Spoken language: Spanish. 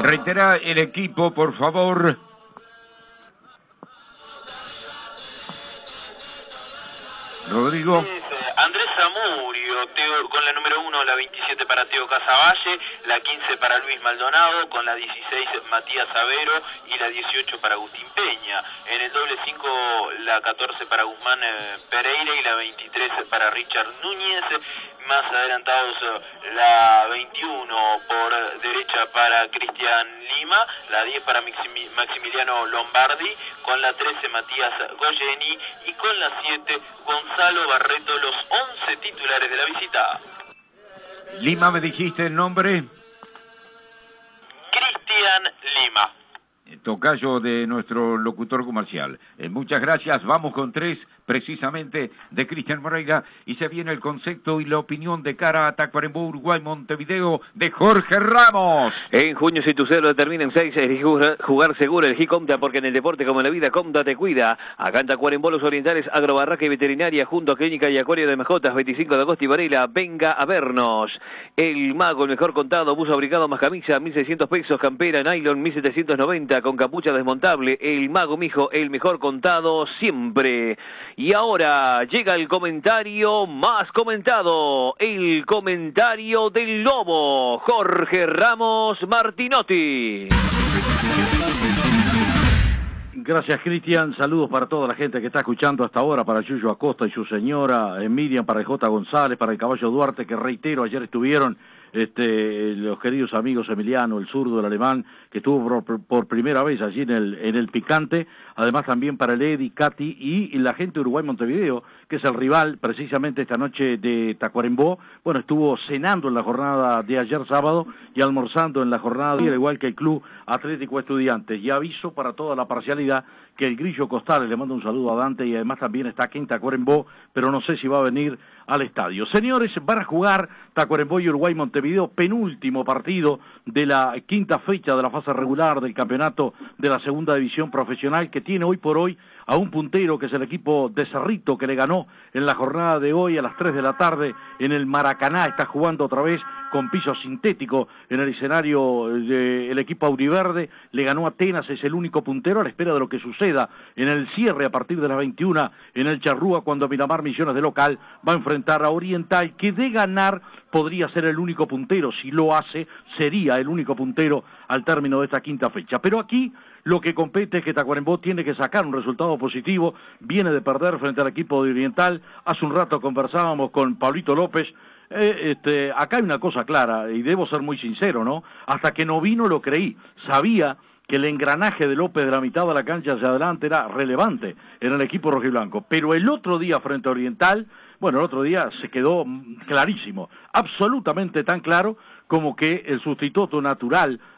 Reitera el equipo, por favor. Rodrigo. Andrés Zamurio, con la número 1, la 27 para Teo Casavalle, la 15 para Luis Maldonado, con la 16 Matías Avero y la 18 para Agustín Peña. En el doble 5, la 14 para Guzmán Pereira y la 23 para Richard Núñez. Más adelantados, la 21 por derecha para Cristian Lima, la 10 para Maximiliano Lombardi, con la 13 Matías Goyeni y con la 7 Gonzalo Barreto, los 11 titulares de la visita. Lima, ¿me dijiste el nombre? Cristian Lima. Tocayo de nuestro locutor comercial. Muchas gracias. Vamos con 3, precisamente, de Cristian Moreira, y se viene el concepto y la opinión de cara a Tacuarembó, Uruguay, Montevideo, de Jorge Ramos. En junio, si tu cero lo termina en 6, elegí jugar seguro, elegí Comta, porque en el deporte como en la vida, Comta te cuida. Acá en Tacuarembó, Los Orientales, Agrobarraca y Veterinaria, junto a Clínica y Acuario de Mascotas, 25 de agosto y Varela, venga a vernos. El Mago, el mejor contado, buzo abrigado más camisa, 1.600 pesos, campera, nylon, 1.790, con capucha desmontable. El Mago, mijo, el mejor contado siempre. Y ahora llega el comentario más comentado, el comentario del Lobo, Jorge Ramos Martinotti. Gracias, Cristian. Saludos para toda la gente que está escuchando hasta ahora, para Yuyo Acosta y su señora, Miriam, para el J. González, para el Caballo Duarte, que reitero, ayer estuvieron los queridos amigos Emiliano, el zurdo, el alemán, que estuvo por primera vez allí en el Picante, además también para el Eddie, Katy y la gente de Uruguay Montevideo, que es el rival precisamente esta noche de Tacuarembó. Bueno, estuvo cenando en la jornada de ayer sábado y almorzando en la jornada de al igual que el Club Atlético Estudiantes. Y aviso para toda la parcialidad que el Grillo Costales, le mando un saludo a Dante, y además también está aquí en Tacuarembó, pero no sé si va a venir al estadio. Señores, van a jugar Tacuarembó y Uruguay Montevideo, penúltimo partido de la quinta fecha de la fase regular del campeonato de la segunda división profesional, que tiene hoy por hoy a un puntero que es el equipo de Cerrito, que le ganó en la jornada de hoy a las 3 de la tarde en el Maracaná. Está jugando otra vez con piso sintético en el escenario del equipo auriverde. Le ganó a Atenas, es el único puntero, a la espera de lo que suceda en el cierre a partir de las 21 en el Charrúa, cuando Miramar Misiones de local va a enfrentar a Oriental, que de ganar podría ser el único puntero. Si lo hace, sería el único puntero al término de esta quinta fecha. Pero aquí lo que compete es que Tacuarembó tiene que sacar un resultado positivo. Viene de perder frente al equipo de Oriental. Hace un rato conversábamos con Pablito López. Acá hay una cosa clara, y debo ser muy sincero, ¿no? Hasta que no vino lo creí. Sabía que el engranaje de López de la mitad de la cancha hacia adelante era relevante en el equipo rojiblanco. Pero el otro día frente a Oriental, bueno, el otro día se quedó clarísimo, absolutamente tan claro como que el sustituto natural